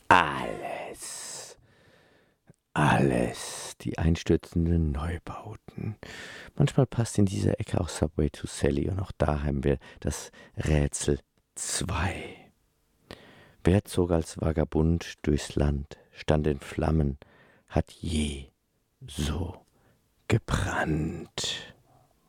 Alles, alles, die einstürzenden Neubauten. Manchmal passt in dieser Ecke auch Subway to Sally und auch da haben wir das Rätsel 2. Wer zog als Vagabund durchs Land, stand in Flammen, hat je so gebrannt?